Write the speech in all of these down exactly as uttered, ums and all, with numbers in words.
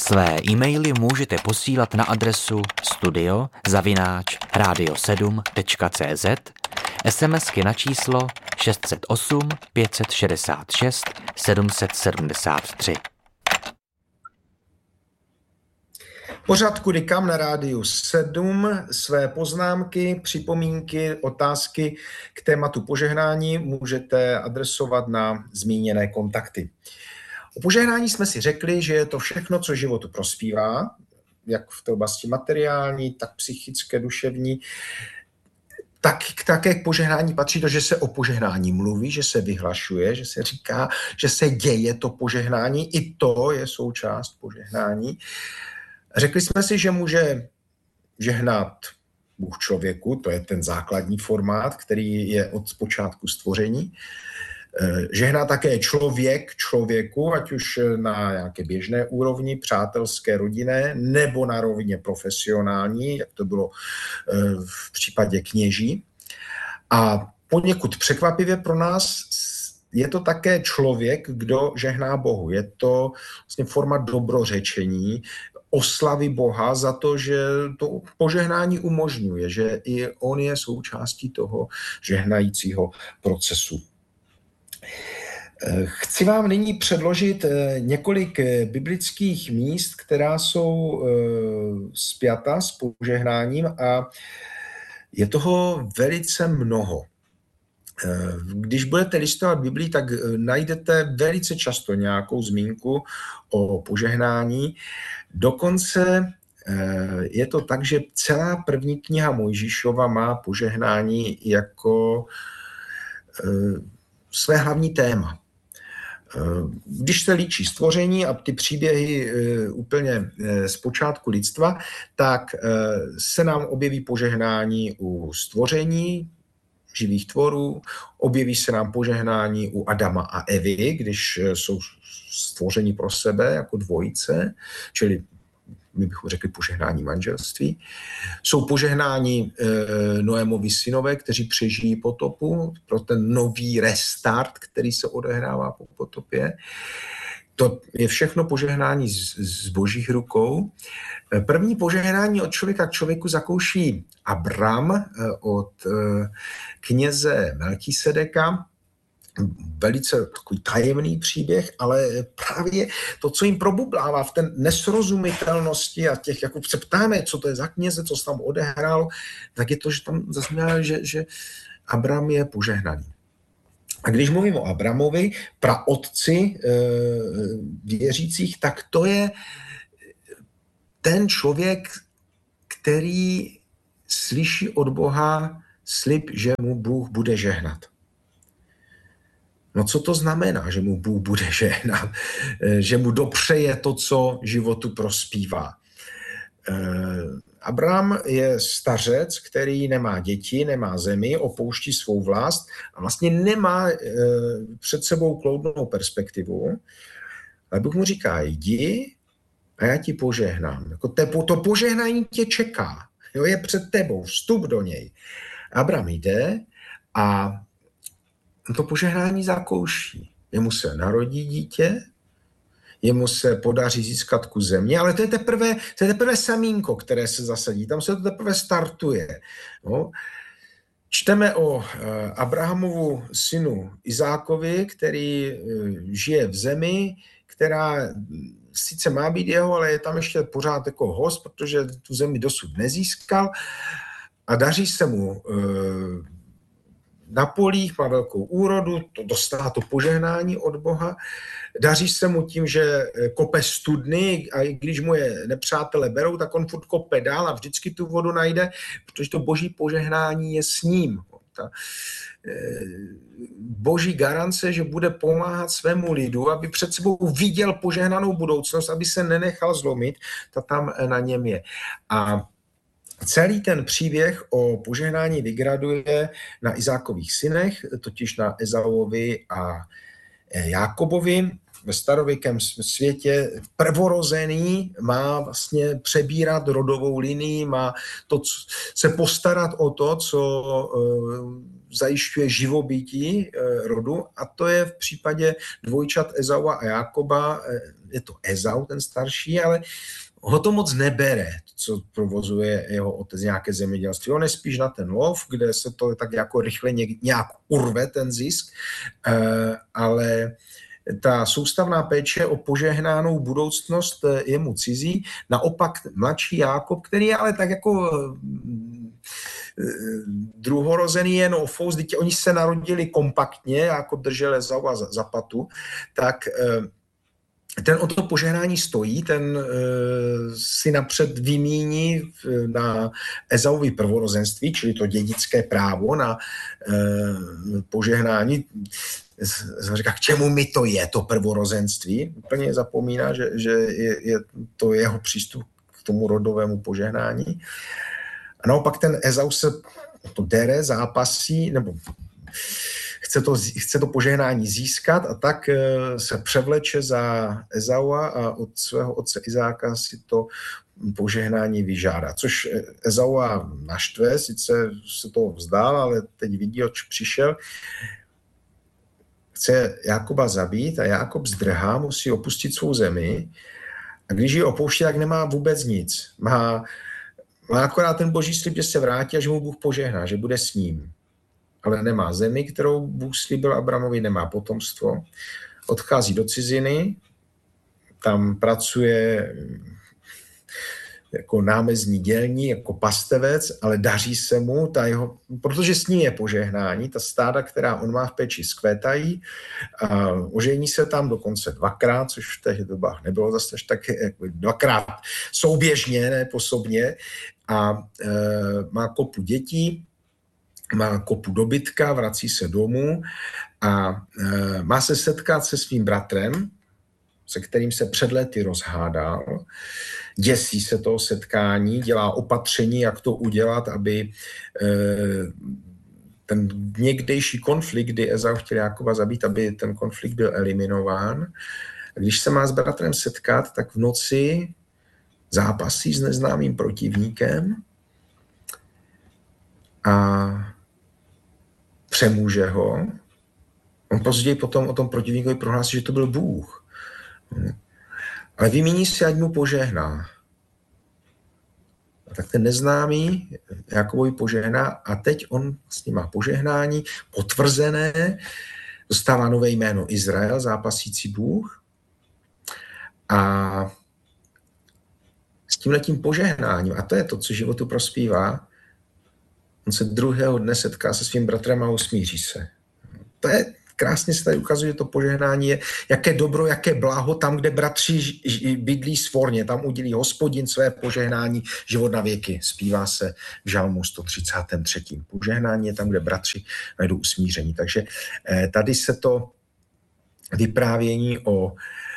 Své e-maily můžete posílat na adresu studio zavináč radio sedm tečka cé zet, SMSky na číslo šest set osm pět set šedesát šest sedm set sedmdesát tři. Pořad Kudy kam na rádiu sedm. Své poznámky, připomínky, otázky k tématu požehnání můžete adresovat na zmíněné kontakty. O požehnání jsme si řekli, že je to všechno, co životu prospívá, jak v té oblasti materiální, tak psychické, duševní. Tak také k požehnání patří to, že se o požehnání mluví, že se vyhlašuje, že se říká, že se děje to požehnání. I to je součást požehnání. Řekli jsme si, že může žehnat Bůh člověku, to je ten základní formát, který je od počátku stvoření. Žehná také člověk člověku, ať už na nějaké běžné úrovni, přátelské, rodinné, nebo na rovině profesionální, jak to bylo v případě kněží. A poněkud překvapivě pro nás je to také člověk, kdo žehná Bohu. Je to vlastně forma dobrořečení, oslavy Boha za to, že to požehnání umožňuje, že i on je součástí toho žehnajícího procesu. Chci vám nyní předložit několik biblických míst, která jsou spjata s požehnáním a je toho velice mnoho. Když budete listovat Biblii, tak najdete velice často nějakou zmínku o požehnání. Dokonce je to tak, že celá první kniha Mojžíšova má požehnání jako své hlavní téma. Když se líčí stvoření a ty příběhy úplně z počátku lidstva, tak se nám objeví požehnání u stvoření živých tvorů, objeví se nám požehnání u Adama a Evy, když jsou stvoření pro sebe jako dvojice, čili my bychom řekli požehnání manželství. Jsou požehnání e, Noémovi synové, kteří přežijí potopu, pro ten nový restart, který se odehrává po potopě. To je všechno požehnání z, z božích rukou. První požehnání od člověka k člověku zakouší Abram od e, kněze Melchisedeka. Velice takový tajemný příběh, ale právě to, co jim probublává v té nesrozumitelnosti a těch, jako se ptáme, co to je za kněze, co se tam odehrálo, tak je to, že tam zaznělo, že, že Abram je požehnaný. A když mluvím o Abramovi, praotci e, věřících, tak to je ten člověk, který slyší od Boha slib, že mu Bůh bude žehnat. No co to znamená, že mu Bůh bude žehnat? Že mu dopřeje to, co životu prospívá. Abraham je stařec, který nemá děti, nemá zemi, opouští svou vlast a vlastně nemá před sebou kloudnou perspektivu. Ale Bůh mu říká, jdi a já ti požehnám. Jako to požehnání tě čeká. Jo, je před tebou, vstup do něj. Abraham jde a to požehnání zakouší. Jemu se narodí dítě, jemu se podaří získat kus země, ale to je teprve, to je teprve semínko, které se zasadí. Tam se to teprve startuje. No. Čteme o Abrahamovu synu Izákovi, který žije v zemi, která sice má být jeho, ale je tam ještě pořád jako host, protože tu zemi dosud nezískal a daří se mu na polích, má velkou úrodu, to dostává to požehnání od Boha. Daří se mu tím, že kope studny a i když mu je nepřátelé berou, tak on furt kope dál a vždycky tu vodu najde, protože to boží požehnání je s ním. Ta boží garance, že bude pomáhat svému lidu, aby před sebou viděl požehnanou budoucnost, aby se nenechal zlomit, ta tam na něm je. A celý ten příběh o požehnání vygraduje na Izákových synech, totiž na Ezauovi a Jákobovi. Ve starověkém světě prvorozený má vlastně přebírat rodovou linii, má to, se postarat o to, co zajišťuje živobytí rodu, a to je v případě dvojčat Ezaua a Jákoba, je to Ezau ten starší, ale ho to moc nebere, co provozuje jeho otec, nějaké zemědělství. On je spíš na ten lov, kde se to tak jako rychle nějak urve ten zisk, ale ta soustavná péče o požehnánou budoucnost je mu cizí. Naopak mladší Jákob, který je ale tak jako druhorozený jen ofous, děti, oni se narodili kompaktně, jako držel Ezaua za, za patu, tak ten o to požehnání stojí, ten e, si napřed vymíní na Ezauvi prvorozenství, čili to dědické právo na e, požehnání. Říká, k čemu mi to je, to prvorozenství? Úplně zapomíná, že, že je, je to jeho přístup k tomu rodovému požehnání. A naopak ten Ezau se to dere, zápasí, nebo chce to, chce to požehnání získat, a tak se převleče za Ezaua a od svého otce Izáka si to požehnání vyžádá. Což Ezaua naštve, sice se toho vzdál, ale teď vidí, oč přišel. Chce Jákoba zabít a Jákob zdrhá, musí opustit svou zemi, a když ji opouští, tak nemá vůbec nic. Má, má akorát ten boží slib, že se vrátí a že mu Bůh požehná, že bude s ním. Ale nemá zemi, kterou Bůh slíbil Abramovi, nemá potomstvo. Odchází do ciziny, tam pracuje jako námezní dělník, jako pastevec, ale daří se mu, ta jeho, protože s ním je požehnání, ta stáda, která on má v péči, skvétají, a ožení se tam dokonce dvakrát, což v těch dobách nebylo zase tak jako dvakrát souběžně, ne posobně, a e, má kopu dětí, má kopu dobytka, vrací se domů a e, má se setkat se svým bratrem, se kterým se před lety rozhádal. Děsí se toho setkání, dělá opatření, jak to udělat, aby e, ten někdejší konflikt, kdy Ezau chtěl Jákoba zabít, aby ten konflikt byl eliminován. A když se má s bratrem setkat, tak v noci zápasí s neznámým protivníkem a přemůže ho. On později potom o tom protivníkovi prohlásí, že to byl Bůh. Ale vymíní si, ať mu požehná. A tak ten neznámý Jákobovi požehná a teď on s ním má požehnání potvrzené, dostává nové jméno Izrael, zápasící Bůh. A s tímhletím požehnáním, a to je to, co životu prospívá, on se druhého dne setká se svým bratrem a usmíří se. To je krásně se tady ukazuje, že to požehnání je, jaké dobro, jaké blaho tam, kde bratři bydlí svorně, tam udělí Hospodin své požehnání, život na věky. Zpívá se v žalmu sto třicátém třetím Požehnání je tam, kde bratři najdou usmíření. Takže tady se to vyprávění o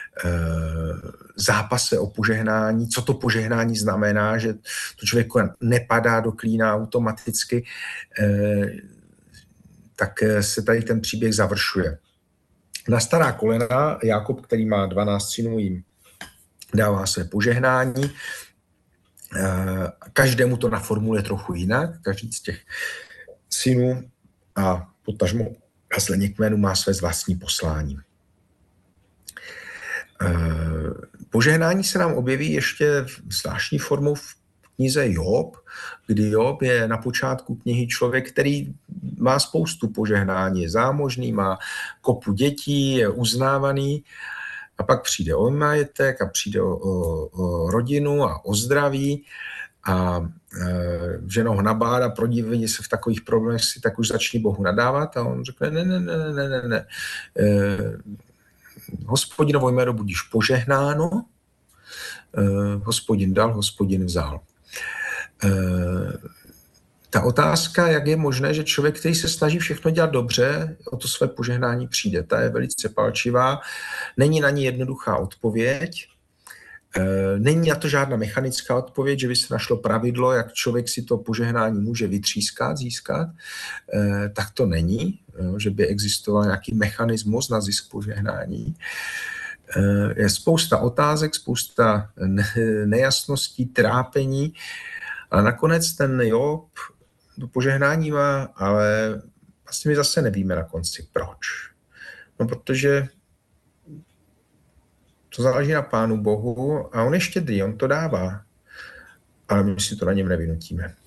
zápase o požehnání, co to požehnání znamená, že to člověk nepadá do klína automaticky, tak se tady ten příběh završuje. Na stará kolena Jákob, který má dvanáct synů, jim dává své požehnání. Každému to naformuluje trochu jinak, každý z těch synů a potažmo následně kmenu má své vlastní poslání. Požehnání se nám objeví ještě zvláštní formou v knize Job, kdy Job je na počátku knihy člověk, který má spoustu požehnání, je zámožný, má kopu dětí, je uznávaný, a pak přijde o majetek a přijde o, o, o rodinu a o zdraví a e, žena ho nabádá, prodívejte se v takových problémech, si tak už začni Bohu nadávat, a on řekne ne, ne, ne, ne, ne, ne. E, Hospodinovo jméno budíš požehnáno, e, Hospodin dal, Hospodin vzal. E, ta otázka, jak je možné, že člověk, který se snaží všechno dělat dobře, o to své požehnání přijde, ta je velice palčivá, není na ní jednoduchá odpověď, e, není na to žádná mechanická odpověď, že by se našlo pravidlo, jak člověk si to požehnání může vytřískat, získat, e, tak to není, že by existoval nějaký mechanismus na zisk požehnání. Je spousta otázek, spousta nejasností, trápení, a nakonec ten Job to požehnání má, ale vlastně my zase nevíme na konci proč. No protože to záleží na Pánu Bohu a on je štědrý, on to dává, ale my si to na něm nevynutíme.